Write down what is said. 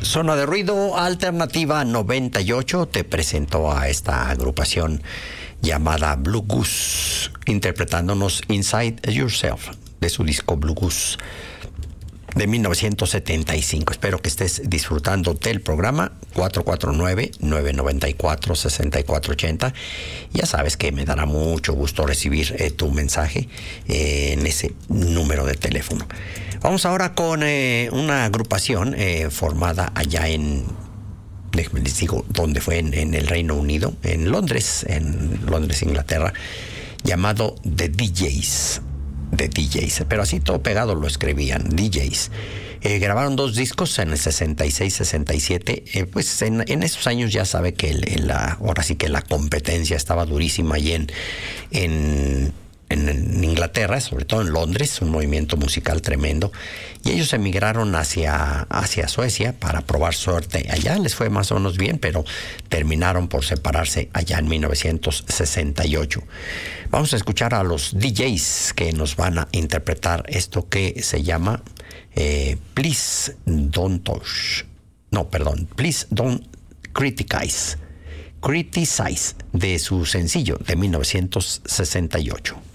Zona de Ruido Alternativa 98 te presentó a esta agrupación llamada Blue Goose, interpretándonos Inside Yourself, de su disco Blue Goose de 1975. Espero que estés disfrutando del programa. 449-994-6480. Ya sabes que me dará mucho gusto recibir tu mensaje en ese número de teléfono. Vamos ahora con una agrupación formada allá en, déjenme les digo dónde fue, en el Reino Unido, en Londres, Inglaterra, llamado The DJs. De DJs, pero así todo pegado lo escribían, DJs. Grabaron 2 discos en el 66-67. Pues en esos años ya sabe que ahora sí que la competencia estaba durísima allí en Inglaterra, sobre todo en Londres, un movimiento musical tremendo, y ellos emigraron hacia Suecia para probar suerte allá. Les fue más o menos bien, pero terminaron por separarse allá en 1968. Vamos a escuchar a los DJs que nos van a interpretar esto que se llama Please Don't Criticize, de su sencillo de 1968.